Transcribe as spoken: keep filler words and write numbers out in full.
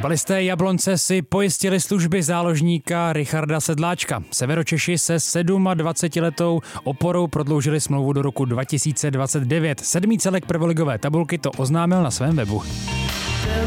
Fotbalisté Jablonce si pojistili služby záložníka Richarda Sedláčka. Severočeši se dvacetisedmiletou oporou prodloužili smlouvu do roku dva tisíce dvacet devět. Sedmý celek prvoligové tabulky to oznámil na svém webu.